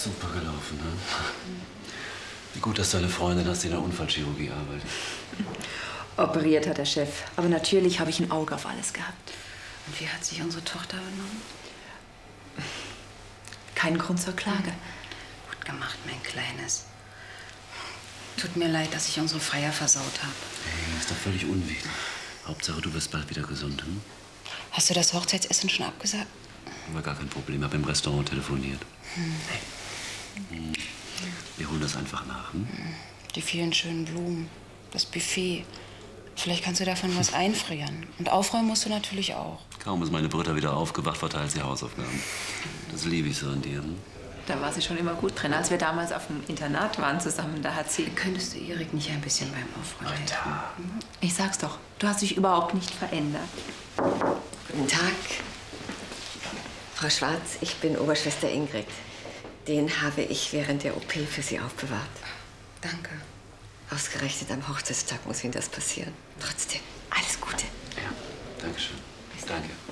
Super gelaufen, ne? Wie gut, dass deine Freundin hast, die in der Unfallchirurgie arbeitet. Operiert hat der Chef. Aber natürlich habe ich ein Auge auf alles gehabt. Und wie hat sich unsere Tochter benommen? Kein Grund zur Klage. Gut gemacht, mein Kleines. Tut mir leid, dass ich unsere Feier versaut habe. Hey, ist doch völlig unwichtig. Hauptsache, du wirst bald wieder gesund, hm? Hast du das Hochzeitsessen schon abgesagt? War gar kein Problem. Hab im Restaurant telefoniert. Hey. Wir holen das einfach nach, hm? Die vielen schönen Blumen, das Buffet. Vielleicht kannst du davon was einfrieren. Und aufräumen musst du natürlich auch. Kaum ist meine Britta wieder aufgewacht, verteilt sie Hausaufgaben. Das liebe ich so an dir, hm? Da war sie schon immer gut drin. Als wir damals auf dem Internat waren zusammen, da hat sie... Könntest du Erik nicht ein bisschen beim Aufräumen helfen? Ich sag's doch, du hast dich überhaupt nicht verändert. Guten Tag. Frau Schwarz, ich bin Oberschwester Ingrid. Den habe ich während der OP für Sie aufbewahrt. Danke. Ausgerechnet am Hochzeitstag muss Ihnen das passieren. Trotzdem, alles Gute. Ja, danke schön. Danke.